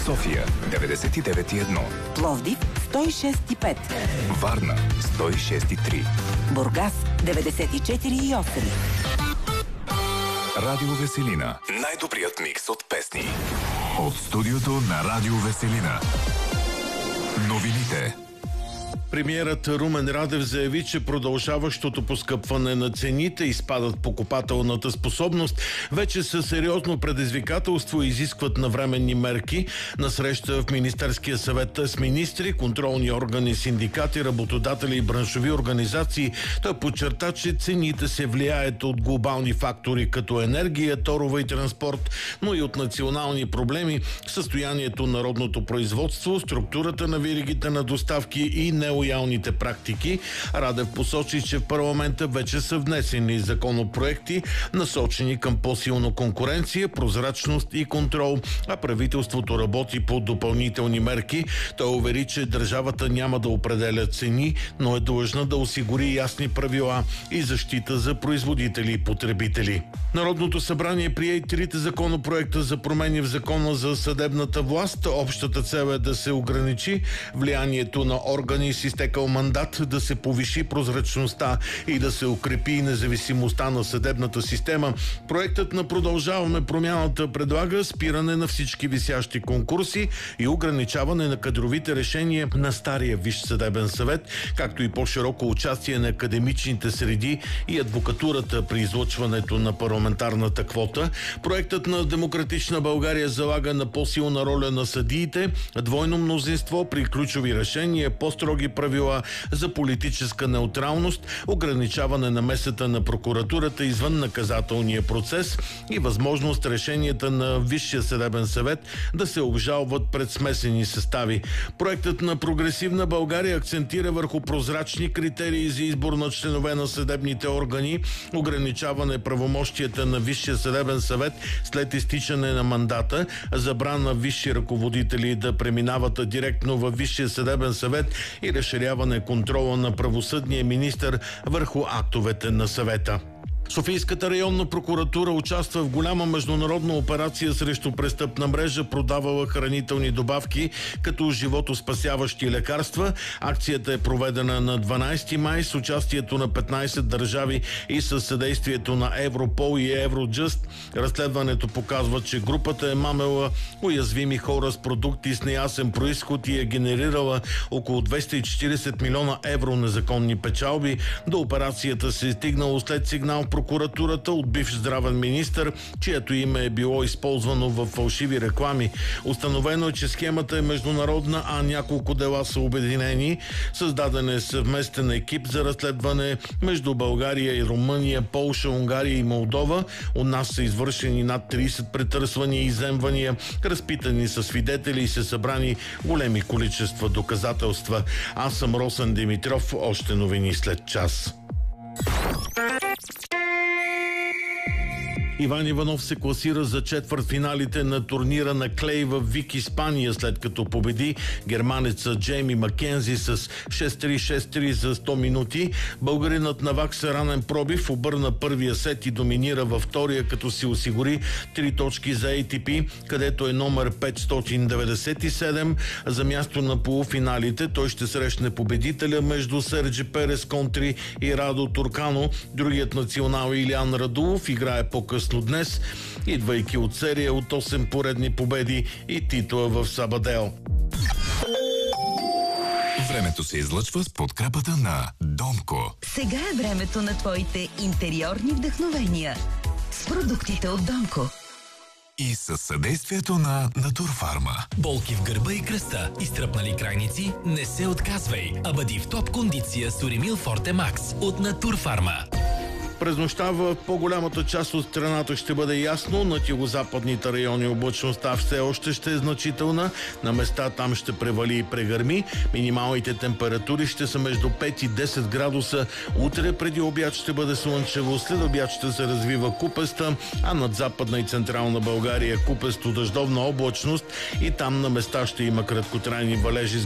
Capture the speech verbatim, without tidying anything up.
София деветдесет и девет и едно, Пловдив сто и шест и пет, Варна сто и шест и три, Бургас деветдесет и четири и осем. Радио Веселина. Най-добрият микс от песни. От студиото на Радио Веселина. Новините. Премиерът Румен Радев заяви, че продължаващото поскъпване на цените и спадат покупателната способност вече са сериозно предизвикателство и изискват навременни мерки. На среща в Министерския съвет с министри, контролни органи, синдикати, работодатели и браншови организации, той подчерта, че цените се влияят от глобални фактори като енергия, торове и транспорт, но и от национални проблеми, състоянието на родното производство, структурата на веригите на доставки и неолоялните практики. Радев посочи, че в парламента вече са внесени законопроекти, насочени към по-силна конкуренция, прозрачност и контрол, а правителството работи по допълнителни мерки. Той увери, че държавата няма да определя цени, но е длъжна да осигури ясни правила и защита за производители и потребители. Народното събрание прие и трите законопроекта за промени в закона за съдебната власт. Общата цел е да се ограничи влиянието на органи с изтекал мандат, да се повиши прозрачността и да се укрепи независимостта на съдебната система. Проектът на Продължаваме промяната предлага спиране на всички висящи конкурси и ограничаване на кадровите решения на стария Висш съдебен съвет, както и по-широко участие на академичните среди и адвокатурата при излъчването на парламентарната квота. Проектът на Демократична България залага на по-силна роля на съдиите, двойно мнозинство при ключови решения, по-строги правила за политическа неутралност, ограничаване на месата на прокуратурата извън наказателния процес и възможност решенията на Висшия съдебен съвет да се обжалват пред смесени състави. Проектът на Прогресивна България акцентира върху прозрачни критерии за избор на членове на съдебните органи, ограничаване правомощията на Висшия съдебен съвет след изтичане на мандата, забрана висши ръководители да преминават директно във Висшия съдебен съвет и разширяване контрола на правосъдния министър върху актовете на съвета. Софийската районна прокуратура участва в голяма международна операция срещу престъпна мрежа, продавала хранителни добавки като животоспасяващи лекарства. Акцията е проведена на дванадесети май с участието на петнадесет държави и със съдействието на Европол и Евроджъст. Разследването показва, че групата е мамела уязвими хора с продукти с неясен происход и е генерирала около двеста и четиридесет милиона евро незаконни печалби. До операцията се е стигнало след сигнал в прокуратурата от бивш здравен министър, чието име е било използвано в фалшиви реклами. Установено е, че схемата е международна, а няколко дела са обединени. Създаден е съвместен екип за разследване между България и Румъния, Полша, Унгария и Молдова. У нас са извършени над тридесет претърсвания и изземвания, разпитани са свидетели и са събрани големи количества доказателства. Аз съм Росен Димитров. Още новини след час. Иван Иванов се класира за четвъртфиналите на турнира на клей в Вик, Испания, след като победи германеца Джейми Макензи с шест три шест три за сто минути. Българинът навакса ранен пробив, обърна първия сет и доминира във втория, като си осигури три точки за Ей Ти Пи, където е номер петстотин деветдесет и седем. За място на полуфиналите той ще срещне победителя между Серджи Перес Контри и Радо Туркано. Другият национал Илиан Радулов играе по-късно днес, идвайки от серия от осем поредни победи и титла в Сабадел. Времето се излъчва с подкрепата на Донко. Сега е времето на твоите интериорни вдъхновения с продуктите от Донко. И със съдействието на Натурфарма. Болки в гърба и кръста, изтръпнали крайници? Не се отказвай, а бъди в топ кондиция с Уремил Форте Макс от Натурфарма. През нощта в по-голямата част от страната ще бъде ясно. На югозападните райони облачността все още ще е значителна. На места там ще превали и прегърми. Минималните температури ще са между пет и десет градуса. Утре преди обяд ще бъде слънчево, след обяд ще се развива купеста, а над Западна и Централна България купесто дъждовна облачност и там на места ще има краткотрайни валежи с